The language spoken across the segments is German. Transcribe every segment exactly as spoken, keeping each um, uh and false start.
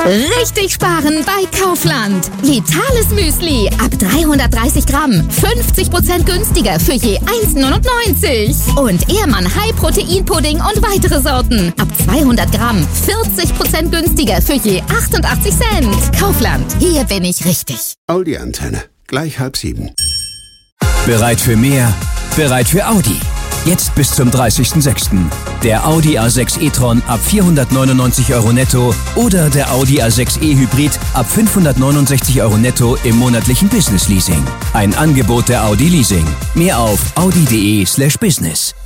Richtig sparen bei Kaufland. Vitales Müsli ab dreihundertdreißig Gramm. fünfzig Prozent günstiger für je eins Komma neunundneunzig. Und Ehrmann High Protein Pudding und weitere Sorten. Ab zweihundert Gramm. vierzig Prozent günstiger für je achtundachtzig Cent. Kaufland. Hier bin ich richtig. Audi Antenne. Gleich halb sieben. Bereit für mehr? Bereit für Audi. Jetzt bis zum dreißigsten sechsten Der Audi A sechs e-tron ab vierhundertneunundneunzig Euro netto oder der Audi A sechs e Hybrid ab fünfhundertneunundsechzig Euro netto im monatlichen Business Leasing. Ein Angebot der Audi Leasing. Mehr auf audi.de slash business.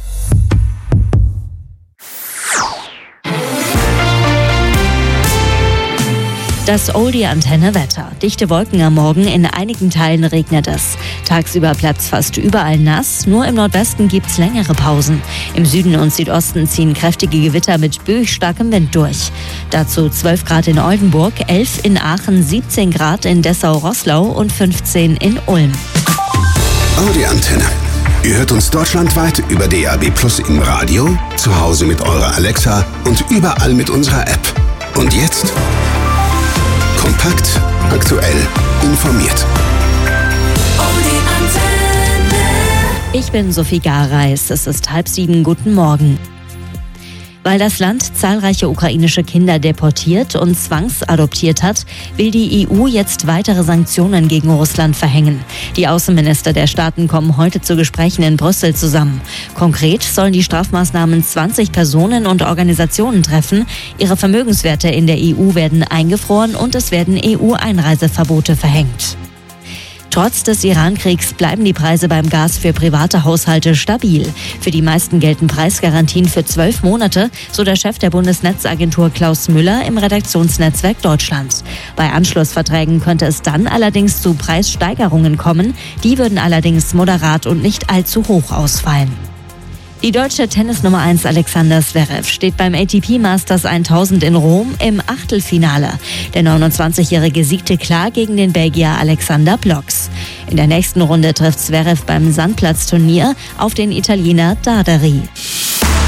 Das Oldie-Antenne-Wetter. Dichte Wolken am Morgen, in einigen Teilen regnet es. Tagsüber bleibt es fast überall nass, nur im Nordwesten gibt's längere Pausen. Im Süden und Südosten ziehen kräftige Gewitter mit böig starkem Wind durch. Dazu zwölf Grad in Oldenburg, elf in Aachen, siebzehn Grad in Dessau-Roßlau und fünfzehn in Ulm. Audi Antenne. Ihr hört uns deutschlandweit über D A B Plus im Radio, zu Hause mit eurer Alexa und überall mit unserer App. Und jetzt kompakt, aktuell, informiert. Ich bin Sophie Gareis. Es ist halb sieben. Guten Morgen. Weil das Land zahlreiche ukrainische Kinder deportiert und zwangsadoptiert hat, will die E U jetzt weitere Sanktionen gegen Russland verhängen. Die Außenminister der Staaten kommen heute zu Gesprächen in Brüssel zusammen. Konkret sollen die Strafmaßnahmen zwanzig Personen und Organisationen treffen. Ihre Vermögenswerte in der E U werden eingefroren und es werden E U-Einreiseverbote verhängt. Trotz des Iran-Kriegs bleiben die Preise beim Gas für private Haushalte stabil. Für die meisten gelten Preisgarantien für zwölf Monate, so der Chef der Bundesnetzagentur Klaus Müller im Redaktionsnetzwerk Deutschland. Bei Anschlussverträgen könnte es dann allerdings zu Preissteigerungen kommen. Die würden allerdings moderat und nicht allzu hoch ausfallen. Die deutsche Tennisnummer eins Alexander Zverev steht beim A T P Masters tausend in Rom im Achtelfinale. Der neunundzwanzigjährige siegte klar gegen den Belgier Alexander Bloks. In der nächsten Runde trifft Zverev beim Sandplatzturnier auf den Italiener Darderi.